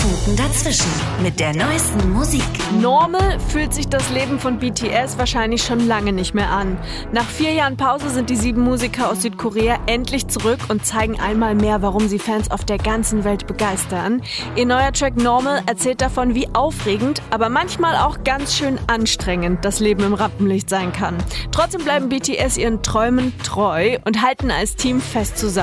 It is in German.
Funken dazwischen mit der neuesten Musik. Normal fühlt sich das Leben von BTS wahrscheinlich schon lange nicht mehr an. Nach 4 Jahren Pause sind die 7 Musiker aus Südkorea endlich zurück und zeigen einmal mehr, warum sie Fans auf der ganzen Welt begeistern. Ihr neuer Track Normal erzählt davon, wie aufregend, aber manchmal auch ganz schön anstrengend das Leben im Rampenlicht sein kann. Trotzdem bleiben BTS ihren Träumen treu und halten als Team fest zusammen.